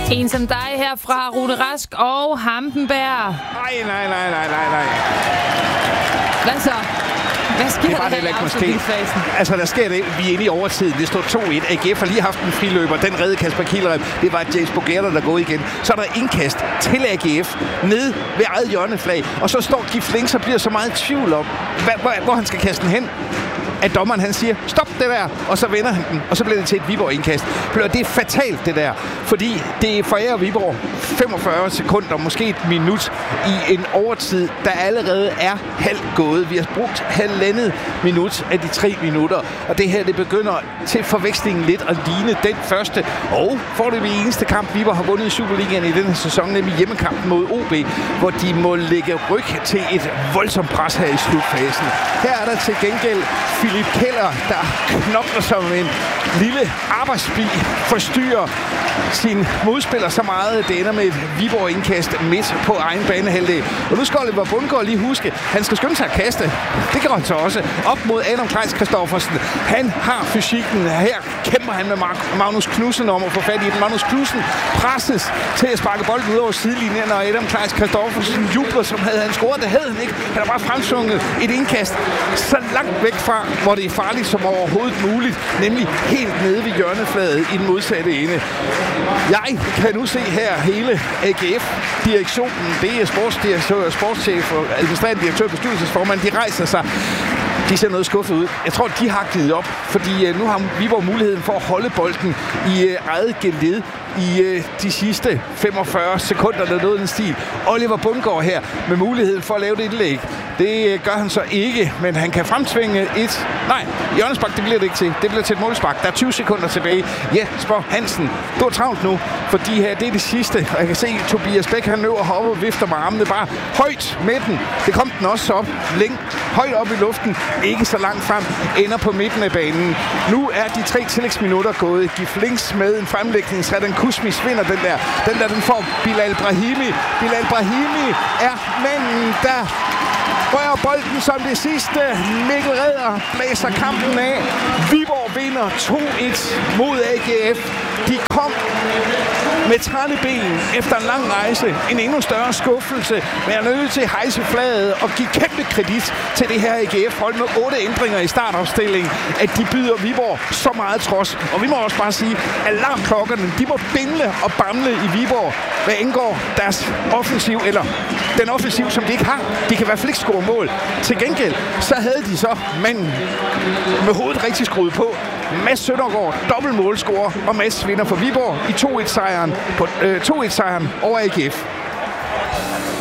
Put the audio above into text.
En som dig her fra Rune Rask og Hampenberg. Nej. Hvad så? Hvad sker der her i afslutningsfasen? Altså, der sker det. Vi er inde i overtiden. Det står 2-1. AGF har lige haft en friløber. Den redde Kasper Kielrev. Det var James Bogerter, der går igen. Så er der indkast til AGF ned ved eget hjørneflag. Og så står Gif Links og bliver så meget i tvivl om, hvor han skal kaste den hen. At dommeren han siger, stop det der, og så vender han den, og så bliver det til et Viborg-indkast. Det er fatalt, det der, fordi det forærer Viborg 45 sekunder, måske et minut, i en overtid, der allerede er halvt gået. Vi har brugt halvandet minut af de 3 minutter, og det her, det begynder til forvekslingen lidt at ligne den første, og får det eneste kamp, Viborg har vundet i Superligaen i denne sæson, nemlig hjemmekampen mod OB, hvor de må lægge ryg til et voldsomt pres her i slutfasen. Her er der til gengæld Philip Keller, der knokler som en lille arbejdsbil, forstyrrer sin modspiller så meget, det ender med et Viborg-indkast midt på egen banehalvdel. Og nu skal Oliver Bundgaard lige huske, han skal skynde sig at kaste. Det gør han så også. Op mod Adam Kleis Christoffersen. Han har fysikken. Her kæmper han med Magnus Knudsen om at få fat i den. Magnus Knudsen presses til at sparke bolden ud over sidelinjen, og Adam Kleis Christoffersen jubler, som havde han scoret. Det havde han ikke. Han har bare fremsunget et indkast så langt væk fra, hvor det er farligt som overhovedet muligt, nemlig helt nede ved hjørnefladet i den modsatte ende. Jeg kan nu se her hele AGF-direktionen, det er sportschef og administrerende direktør, bestyrelsesformand, de rejser sig. De ser noget skuffet ud. Jeg tror, de har givet op, fordi nu har Viborg muligheden for at holde bolden i eget geled i de sidste 45 sekunder, der nåede den stil. Oliver Bundgaard her med muligheden for at lave det indlæg. Det gør han så ikke, men han kan fremtvinge et... Nej, hjørnespark, det bliver det ikke til. Det bliver til et målspark. Der er 20 sekunder tilbage. Jesper Hansen, du er travlt nu, fordi her, det er det sidste. Og jeg kan se, Tobias Bæk, han løber heroppe og vifter med armene bare højt med den. Det kom den også op. Højt op i luften. Ikke så langt frem. Ender på midten af banen. Nu er de 3 tillægsminutter gået. Gif Links med en fremlægning. Sredan Kusmis vinder den der. Den får Bilal Brahimi. Bilal Brahimi er manden, der rører bolden som det sidste. Mikkel Redder blæser kampen af. Viborg vinder 2-1 mod AGF. De kom med trænebenen efter en lang rejse. En endnu større skuffelse. Men jeg er nødt til at hejse flaget og give kæmpe kredit til det her AGF-hold med 8 ændringer i startopstillingen, at de byder Viborg så meget trods. Og vi må også bare sige, at alarmklokkerne, de må bimle og bamle i Viborg, hvad indgår deres offensiv, eller den offensiv, som de ikke har. De kan i hvert fald ikke score mål. Til gengæld, så havde de så manden med hovedet rigtig skruet på. Mads Søndergaard, dobbelt målscorer, og Mads vinder for Viborg i 2-1-sejren over AGF.